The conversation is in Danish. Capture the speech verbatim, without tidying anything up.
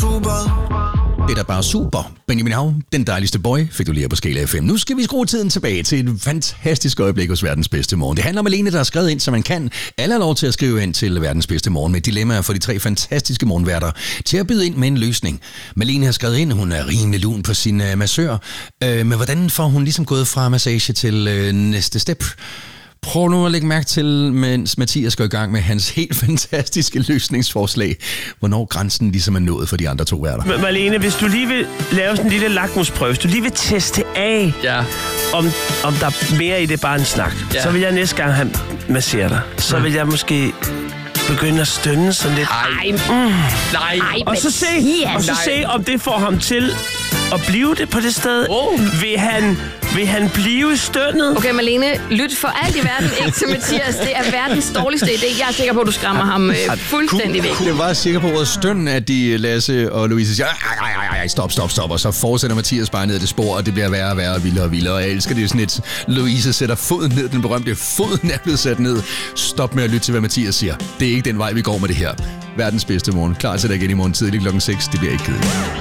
super. Det er da bare super. Benjamin Hav, den dejligste boy, fik du lige her på Skala F M. Nu skal vi skrue tiden tilbage til et fantastisk øjeblik hos Verdens Bedste Morgen. Det handler om Malene, der har skrevet ind, så man kan. Alle har lov til at skrive ind til Verdens Bedste Morgen med dilemmaer for de tre fantastiske morgenværter til at byde ind med en løsning. Malene har skrevet ind, hun er rimelig lun på sin uh, massør. Uh, men hvordan får hun ligesom gået fra massage til uh, næste step? Prøv nu at lægge mærke til, mens Mathias går i gang med hans helt fantastiske løsningsforslag, hvornår grænsen ligesom er nået for de andre to værter. Malene, hvis du lige vil lave sådan en lille lakmusprøve, hvis du lige vil teste af, ja. om, om der er mere i det bare en snak, ja. så vil jeg næste gang have massere dig. Så vil jeg måske begynde at stønne sådan lidt. Ej, mm. nej. Og så se, og så se, om det får ham til at blive det på det sted. Oh. Vil han... Vil han blive stønnet? Okay, Malene, lyt for alt i verden ikke til Mathias. Det er verdens dårligste idé. Jeg er sikker på, at du skræmmer ham øh, fuldstændig væk. Jeg var sikker på ordet støn, at de Lasse og Louise siger, ej, ej, ej, stop, stop, stop. Og så fortsætter Mathias bare ned ad det spor, og det bliver værre og værre og vildere og vildere. Og jeg elsker det sådan et, Louise sætter foden ned, den berømte foden er blevet sat ned. Stop med at lytte til, hvad Mathias siger. Det er ikke den vej, vi går med det her. Verdens bedste morgen. Klar til dig igen i morgen tidlig klokken seks. Det bliver ikke kedeligt.